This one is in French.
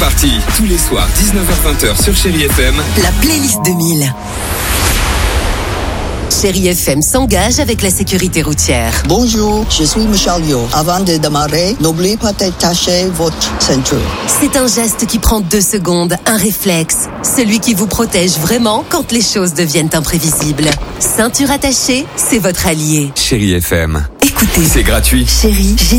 Parti, tous les soirs 19h-20h sur Chérie FM. La playlist 2000. Chérie FM s'engage avec la sécurité routière. Bonjour, je suis Michel Yo. Avant de démarrer, n'oubliez pas d'attacher votre ceinture. C'est un geste qui prend 2 secondes, un réflexe. Celui qui vous protège vraiment quand les choses deviennent imprévisibles. Ceinture attachée, c'est votre allié. Chérie FM. Écoutez, C'est gratuit. Chérie, j'ai